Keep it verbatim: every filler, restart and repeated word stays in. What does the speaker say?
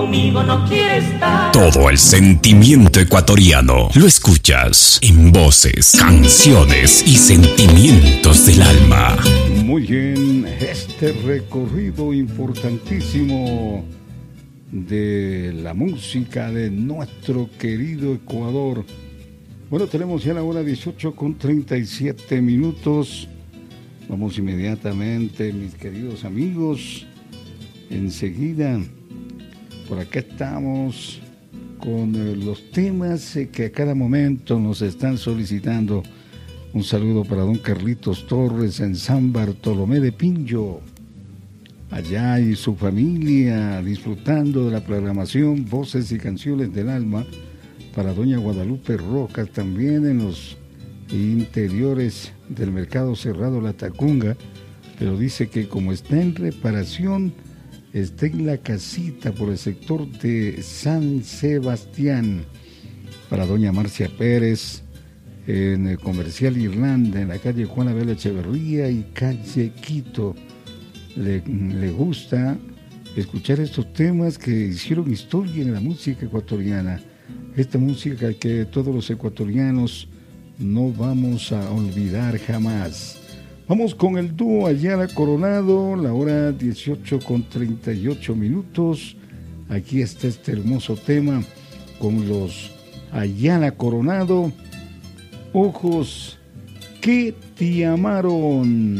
Conmigo no quiere estar. Todo el sentimiento ecuatoriano lo escuchas en voces, canciones y sentimientos del alma. Muy bien, este recorrido importantísimo de la música de nuestro querido Ecuador. Bueno, tenemos ya la hora dieciocho con treinta y siete minutos. Vamos inmediatamente, mis queridos amigos. Enseguida, por acá estamos con eh, los temas eh, que a cada momento nos están solicitando. Un saludo para don Carlitos Torres en San Bartolomé de Pinjo. Allá y su familia disfrutando de la programación Voces y Canciones del Alma. Para doña Guadalupe Rojas también en los interiores del Mercado Cerrado La Tacunga, pero dice que como está en reparación, está en la casita por el sector de San Sebastián. Para doña Marcia Pérez en el Comercial Irlanda, en la calle Juan Abel Echeverría y calle Quito. Le, le gusta escuchar estos temas que hicieron historia en la música ecuatoriana. Esta música que todos los ecuatorianos no vamos a olvidar jamás. Vamos con el dúo Ayala Coronado, la hora dieciocho con treinta y ocho minutos. Aquí está este hermoso tema con los Ayala Coronado. Ojos que te amaron.